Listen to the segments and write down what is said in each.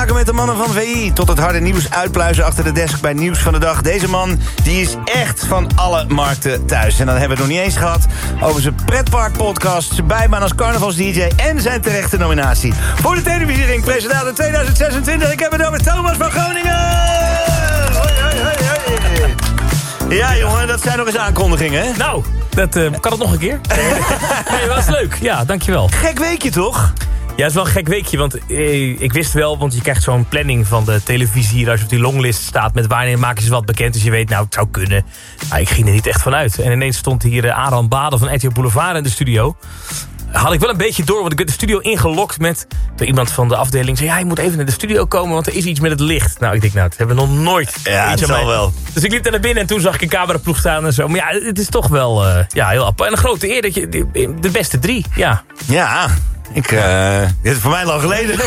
maken met de mannen van VI. Tot het harde nieuws uitpluizen achter de desk bij Nieuws van de Dag. Deze man die is echt van alle markten thuis. En dan hebben we het nog niet eens gehad over zijn pretparkpodcast, zijn bijbaan als carnavals-dj en zijn terechte nominatie voor de televisiering presentator 2026. Ik heb het over Thomas van Groningen. Hoi, hoi, hoi, hoi. Ja, jongen, dat zijn nog eens aankondigingen, hè? Nou, kan het nog een keer? Nee, dat was leuk. Ja, dankjewel. Gek weekje, toch? Ja, het is wel een gek weekje, want ik wist wel, want je krijgt zo'n planning van de televisie hier als je op die longlist staat met wanneer maken ze wat bekend, dus je weet, nou, het zou kunnen. Maar ik ging er niet echt van uit. En ineens stond hier Aran Baden van RTL Boulevard in de studio. Had ik wel een beetje door, want ik werd de studio ingelokt met iemand van de afdeling. Zei, ja, je moet even naar de studio komen, want er is iets met het licht. Nou, ik denk, nou, dat hebben we nog nooit. Ja, dat zal wel. Dus ik liep daar naar binnen en toen zag ik een cameraploeg staan en zo. Maar ja, het is toch wel heel apart. En een grote eer dat je de beste 3, ja. Ja, dit is voor mij lang geleden.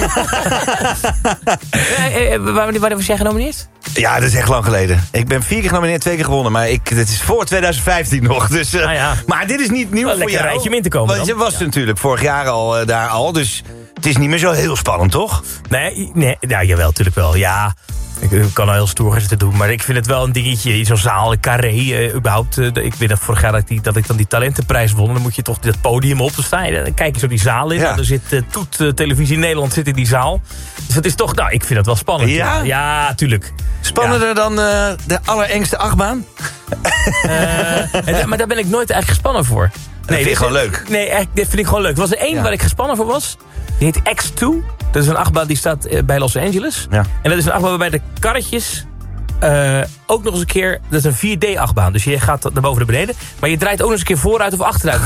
Waar was jij genomineerd? Ja, dat is echt lang geleden. Ik ben 4 keer genomineerd, 2 keer gewonnen. Maar dit is voor 2015 nog. Dus, ja. Maar dit is niet nieuw voor jou. Lekker rijtje om in te komen. Want je was natuurlijk vorig jaar al daar al. Dus het is niet meer zo heel spannend, toch? Nee, ja, jawel, natuurlijk wel. Ja, ik kan al heel stoer gaan zitten doen. Maar ik vind het wel een dingetje. Zo'n zaal, een carré, überhaupt. Ik weet dat vorig jaar dat ik dan die talentenprijs won. Dan moet je toch dat podium op te staan. Dan kijk je zo die zaal in. Ja. Er zit Toet Televisie Nederland zit in die zaal. Dus het is toch, nou, ik vind dat wel spannend. Ja? Ja, tuurlijk. Spannender dan de allerengste achtbaan? Maar daar ben ik nooit echt gespannen voor. Dat vind ik gewoon leuk. Nee, echt, dit vind ik gewoon leuk. Er was er één waar ik gespannen voor was. Die heet X2. Dat is een achtbaan die staat bij Los Angeles. Ja. En dat is een achtbaan waarbij de karretjes ook nog eens een keer. Dat is een 4D-achtbaan. Dus je gaat naar boven naar beneden. Maar je draait ook nog eens een keer vooruit of achteruit.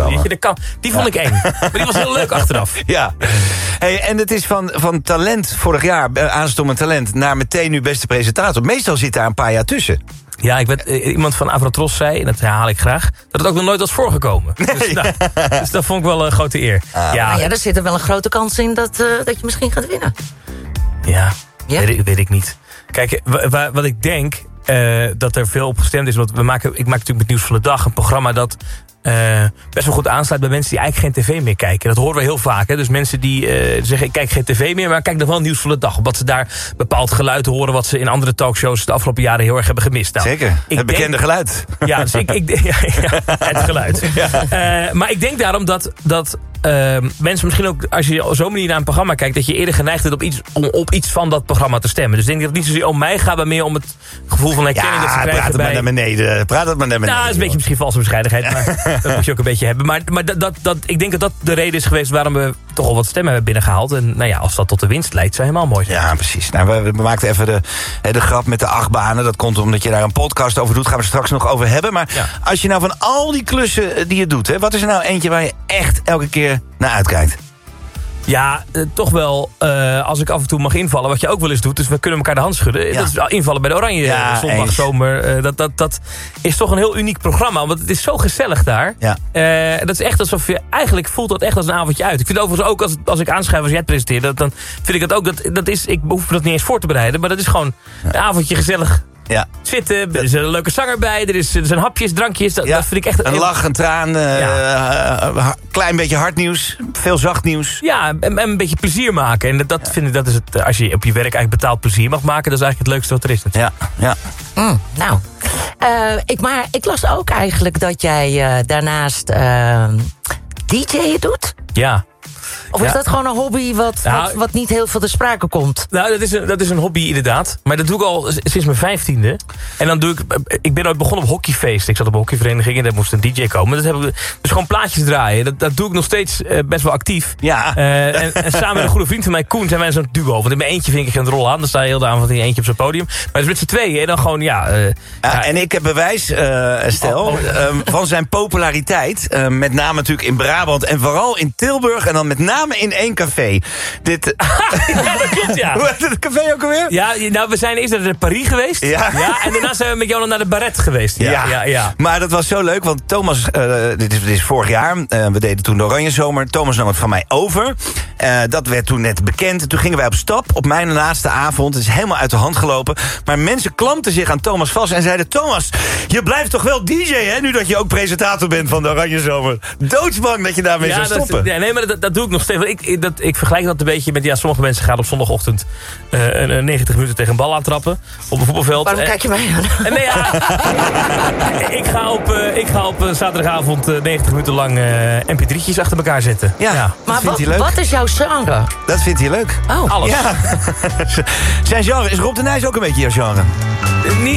Die vond ik eng. Maar die was heel leuk achteraf. Ja. Hey, en het is van talent vorig jaar, aanstormend talent, naar meteen nu beste presentator. Meestal zit daar een paar jaar tussen. Ja, iemand van Avrotros zei, en dat herhaal ik graag, dat het ook nog nooit was voorgekomen. Nee. Dus dat vond ik wel een grote eer. Ja, er zit er wel een grote kans in dat je misschien gaat winnen. Ja? Weet ik niet. Kijk, wat ik denk, dat er veel op gestemd is. Want ik maak natuurlijk met Nieuws van de Dag een programma dat best wel goed aansluit bij mensen die eigenlijk geen tv meer kijken. Dat horen we heel vaak. Hè? Dus mensen die zeggen, ik kijk geen tv meer, maar ik kijk nog wel Nieuws van de Dag. Omdat ze daar bepaald geluid horen wat ze in andere talkshows de afgelopen jaren heel erg hebben gemist. Nou, zeker, het bekende geluid. Ja, dus het geluid. Ja. Maar ik denk daarom dat mensen misschien ook, als je op zo'n manier naar een programma kijkt, dat je eerder geneigd bent om op iets van dat programma te stemmen. Dus ik denk dat het niet zozeer om mij gaat, maar meer om het gevoel van herkenning dat ze krijgen. Praat het maar naar beneden. Nou, dat is een beetje misschien valse bescheidenheid, maar dat moet je ook een beetje hebben. Maar ik denk dat de reden is geweest waarom we toch al wat stemmen hebben binnengehaald. En nou ja, als dat tot de winst leidt, zou helemaal mooi zijn. Ja, precies. Nou, we maakten even de grap met de achtbanen. Dat komt omdat je daar een podcast over doet. Gaan we straks nog over hebben. Maar als je nou van al die klussen die je doet, hè, wat is er nou eentje waar je echt elke keer naar uitkijkt? Ja, toch wel, als ik af en toe mag invallen, wat je ook wel eens doet, dus we kunnen elkaar de hand schudden. Ja. Dat is invallen bij de Oranje zondag, zomer. Dat is toch een heel uniek programma, want het is zo gezellig daar. Ja. Dat is echt alsof je, eigenlijk voelt dat echt als een avondje uit. Ik vind overigens ook, als ik aanschrijf als jij het presenteert, dan vind ik dat ook, dat is, ik hoef dat niet eens voor te bereiden, maar dat is gewoon een avondje gezellig. Ja. Zitten, er is een leuke zanger bij, er zijn hapjes, drankjes, dat vind ik echt... Een lach, een traan, klein beetje hard nieuws, veel zacht nieuws. Ja, en een beetje plezier maken. En dat vind ik, dat is het, als je op je werk eigenlijk betaald plezier mag maken, dat is eigenlijk het leukste wat er is natuurlijk. Nou, ik las ook eigenlijk dat jij daarnaast DJ'en doet. Ja. Of is dat gewoon een hobby wat niet heel veel te sprake komt? Nou, dat is een hobby inderdaad. Maar dat doe ik al sinds mijn 15e. En dan doe ik ben ooit begonnen op hockeyfeest. Ik zat op een hockeyvereniging en daar moest een DJ komen. Dus gewoon plaatjes draaien. Dat doe ik nog steeds best wel actief. Ja. En samen met een goede vriend van mij, Koen, zijn wij zo'n duo. Want in mijn eentje vind ik geen rol aan. Dan sta je heel de avond in eentje op zijn podium. Maar dus met z'n tweeën en dan gewoon, en ik heb bewijs, van zijn populariteit. Met name natuurlijk in Brabant en vooral in Tilburg. En dan met name in één café. Ja, dat klopt, ja. Hoe heet het café ook alweer? Ja, nou, we zijn eerst naar de Paris geweest. Ja. En daarna zijn we met Johan naar de Barret geweest. Ja. Maar dat was zo leuk, want Thomas, dit is vorig jaar. We deden toen de Oranje Zomer. Thomas nam het van mij over. Dat werd toen net bekend. Toen gingen wij op stap op mijn laatste avond. Het is helemaal uit de hand gelopen. Maar mensen klampten zich aan Thomas vast en zeiden: Thomas, je blijft toch wel DJ, hè? Nu dat je ook presentator bent van de Oranje Zomer. Doodsbang dat je daarmee zou stoppen. Nee, maar dat doe ik nog steeds... Ik vergelijk dat een beetje met... Ja, sommige mensen gaan op zondagochtend 90 minuten tegen een bal aantrappen. Op een voetbalveld. Waarom kijk je mij aan? Nee, ja. Ik ga op zaterdagavond 90 minuten lang mp3'tjes achter elkaar zetten. Ja. Maar wat is jouw genre? Dat vindt hij leuk. Oh. Alles. Ja. Zijn genre, is Rob de Nijs ook een beetje jouw genre? Niet